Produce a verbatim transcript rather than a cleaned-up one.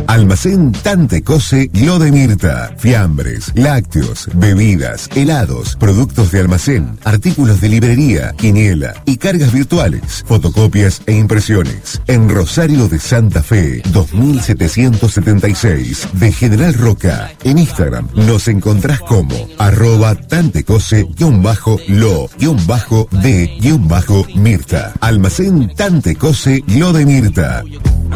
Almacén Tantecose Lo de Mirta. Fiambres, lácteos, bebidas, helados, productos de almacén, artículos de librería, quiniela y cargas virtuales, fotocopias e impresiones. En Rosario de Santa Fe, dos mil setecientos setenta y seis, de General Roca. En Instagram nos encontrás como arroba tantecose-lo-de-mirta. Almacén Tantecose Lo de Mirta.